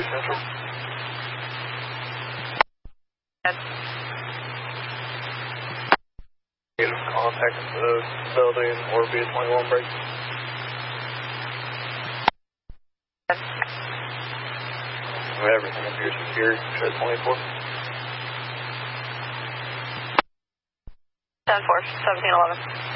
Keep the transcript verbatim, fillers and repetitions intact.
Central. Negative contact with the building or B twenty-one break. Everything appears secure. Show twenty-four. ten four, seventeen eleven.